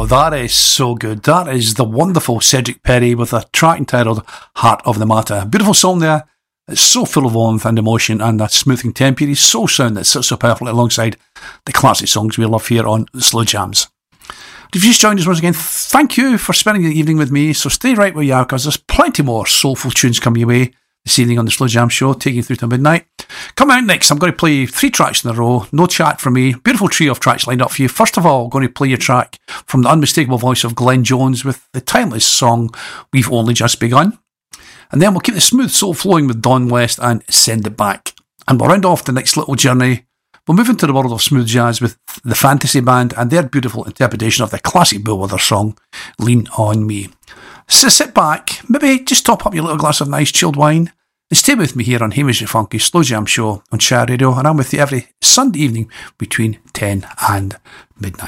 Oh, that is so good. That is the wonderful Cedric Perry with a track entitled Heart of the Matter. A beautiful song there. It's so full of warmth and emotion, and that smoothing tempo is so sound that sits so perfectly alongside the classic songs we love here on Slow Jams. If you've just joined us once again, thank you for spending the evening with me. So stay right where you are, because there's plenty more soulful tunes coming your way this evening on the Slow Jam Show, taking you through to midnight. Coming out next, I'm going to play 3 tracks in a row. No chat from me. Beautiful trio of tracks lined up for you. First of all, I'm going to play your track from the unmistakable voice of Glenn Jones with the timeless song We've Only Just Begun. And then we'll keep the smooth soul flowing with Don West and Send It Back. And we'll round off the next little journey. We'll move into the world of smooth jazz with the Fantasy Band and their beautiful interpretation of the classic Bill Withers song, Lean On Me. So sit back, maybe just top up your little glass of nice chilled wine, and stay with me here on Hamish's Funky Slow Jam Show on Shire Radio, and I'm with you every Sunday evening between 10 and midnight.